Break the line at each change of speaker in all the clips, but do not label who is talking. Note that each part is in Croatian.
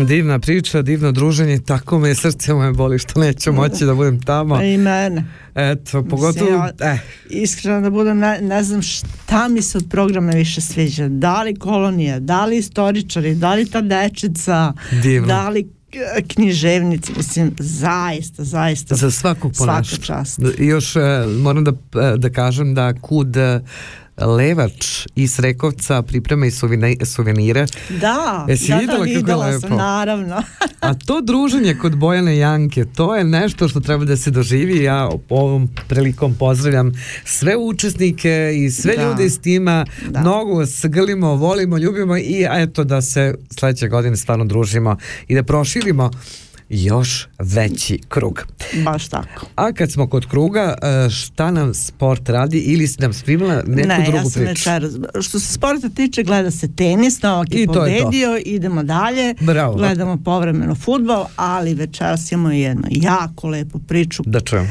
Divna priča, divno druženje, tako me srce moje boli što neću moći da budem tamo.
I mene.
Eto, pogotovo...
Iskreno da budem, ne znam šta mi se od programa više sviđa. Da li kolonija, da li istoričari, da li ta dečica,
divno.
Da li književnici, mislim, zaista
za svakog ponaša.
Svaka čast.
I još moram da kažem da kud Levač iz Rekovca priprema i suvenire.
Da, videla sam, naravno.
A to druženje kod Bojane Janke, to je nešto što treba da se doživi. Ja ovom prilikom pozdravljam sve učesnike i sve ljude iz tima. Mnogo vas grlimo, volimo, ljubimo i eto da se sledeće godine stvarno družimo i da proširimo još veći krug.
Baš tako.
A kad smo kod kruga, šta nam sport radi ili si nam spremila neku drugu priču?
Večeras. Što se sporta tiče, gleda se tenis, Novak je pobedio, idemo dalje.
Bravo.
Gledamo povremeno fudbal, ali večeras imamo jednu jako lepu priču.
Da čujem.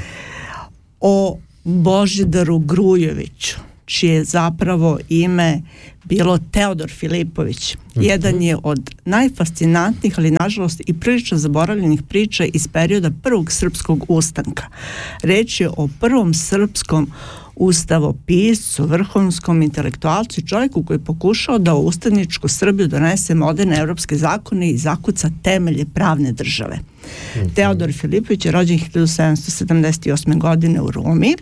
O Božidaru Grujoviću, čije je zapravo ime bilo Teodor Filipović. Jedan je od najfascinantnijih, ali nažalost i prilično zaboravljenih priča iz perioda prvog srpskog ustanka. Reč je o prvom srpskom ustavopiscu, vrhunskom intelektualcu i čovjeku koji je pokušao da u ustaničku Srbiju donese moderne evropske zakone i zakuca temelje pravne države. Teodor Filipović je rođen 1778. godine u Rumi.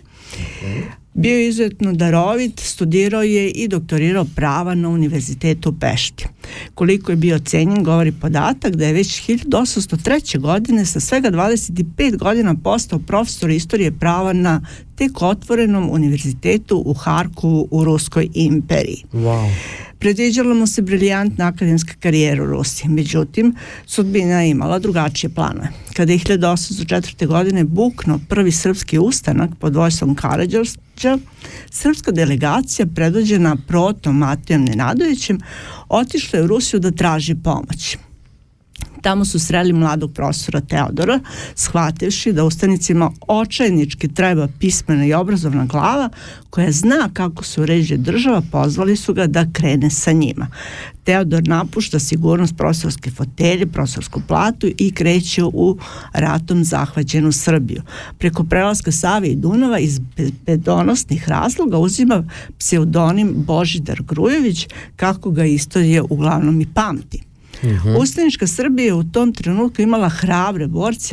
Bio je izuzetno darovit, studirao je i doktorirao prava na Univerzitetu u Pešti. Koliko je bio cenjen govori podatak da je već 1803. godine sa svega 25 godina postao profesor istorije prava na tek otvorenom univerzitetu u Harkovu u Ruskoj imperiji.
Wow.
Predviđala mu se briljantna akademska karijera u Rusiji, međutim, sudbina je imala drugačije planove. Kada je 1804. godine buknuo prvi srpski ustanak pod vojstvom Karađorđa, srpska delegacija predvođena protom Matijom Nenadovićem otišla je u Rusiju da traži pomoć. Tamo su sreli mladog profesora Teodora, shvativši da ustanicima očajnički treba pismena i obrazovna glava koja zna kako se uređuje država, pozvali su ga da krene sa njima. Teodor napušta sigurnost profesorske fotelje, profesorsku platu i kreće u ratom zahvaćenu Srbiju. Preko prelaska Save i Dunava iz bedonosnih razloga uzima pseudonim Božidar Grujović, kako ga istorija uglavnom i pamti. Ustanička Srbija je u tom trenutku imala hrabre borce,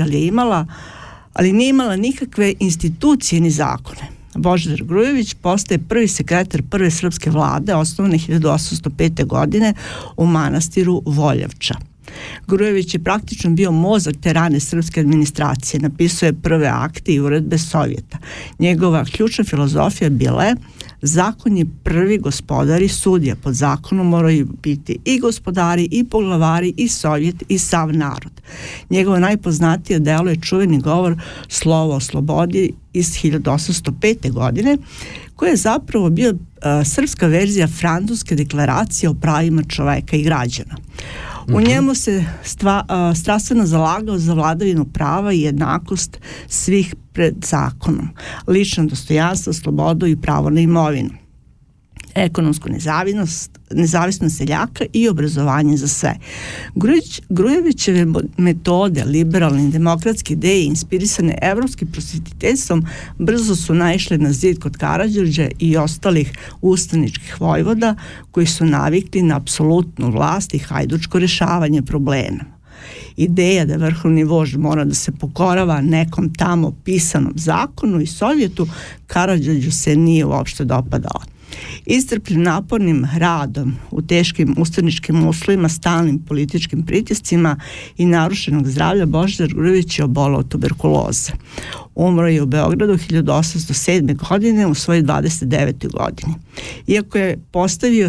ali nije imala nikakve institucije ni zakone. Božidar Grujović postaje prvi sekretar prve srpske vlade, osnovane 1805. godine u manastiru Voljevča. Grujović je praktično bio mozak te rane srpske administracije, napisao je prve akte i uredbe Sovjeta. Njegova ključna filozofija bila je: zakon je prvi gospodar i sudija, pod zakonom moraju biti i gospodari, i poglavari, i Sovjet, i sav narod. Njegovo najpoznatije delo je čuveni govor Slovo o slobodi iz 1805. godine, koji je zapravo bio srpska verzija francuske deklaracije o pravima čoveka i građana. U njemu se strastveno zalagao za vladavinu prava i jednakost svih pred zakonom, lično dostojanstvo, slobodu i pravo na imovinu, ekonomsku nezavisnost seljaka i obrazovanje za sve. Grujovićeve metode, liberalne i demokratske ideje inspirisane evropskim prosvetiteljstvom brzo su naišle na zid kod Karađorđa i ostalih ustaničkih vojvoda koji su navikli na apsolutnu vlast i hajdučko rešavanje problema. Ideja da vrhovni vožd mora da se pokorava nekom tamo pisanom zakonu i Sovjetu Karađorđu se nije uopšte dopadala. Istrpljen napornim radom u teškim ustaničkim uslovima, stalnim političkim pritiscima i narušenog zdravlja, Božidar Grujović je obolao od tuberkuloze. Umro je u Beogradu 1807. godine u svojoj 29. godini. Iako je postavio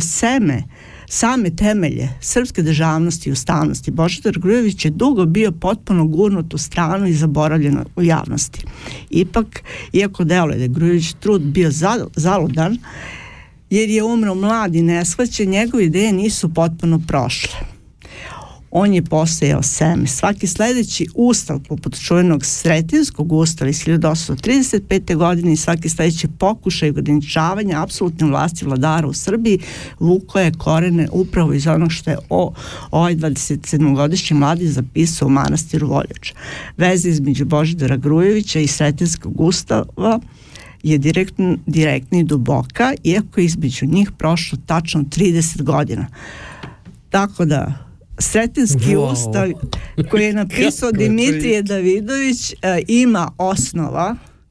same temelje srpske državnosti i ustavnosti, Božidar Grujović je dugo bio potpuno gurnut u stranu i zaboravljen u javnosti. Ipak, iako deluje da je Grujović trud bio zaludan, jer je umro mlad i neshvaćen, njegove ideje nisu potpuno prošle. on je posejao seme. Svaki sledeći ustav, poput čuvenog Sretenskog ustava iz 1835. godine i svaki sledeći pokušaj ograničavanja apsolutne vlasti vladara u Srbiji vuko je korene upravo iz onog što je ovaj 27-godišnji mladi zapisao u manastiru Voljača. Veza između Božidara Grujevića i Sretenskog ustava je direktna i duboka, iako je između njih prošlo tačno 30 godina. Tako da Sretenski ustav koji je napisao Dimitrije Davidović ima osnova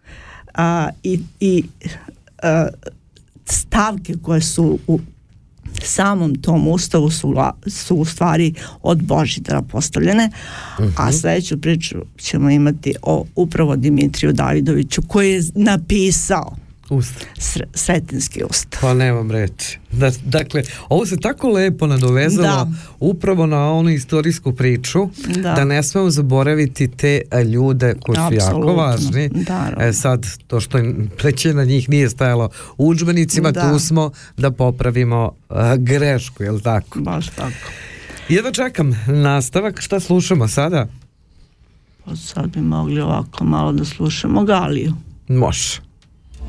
i stavke koje su u samom tom ustavu su u stvari od Božidara postavljene, a sledeću priču ćemo imati o upravo Dimitriju Davidoviću koji je napisao Sretenski ustav.
Pa nemam reći. Dakle, ovo se tako lepo nadovezalo upravo na onu istorijsku priču, da ne smemo zaboraviti te ljude koji su jako važni. Sad, to što većina njih nije stajalo u udžbenicima, tu smo da popravimo grešku, je li tako?
Baš tako.
Jedva čekam nastavak. Šta slušamo sada?
Pa sad bi mogli ovako malo da slušamo Galiju.
Može.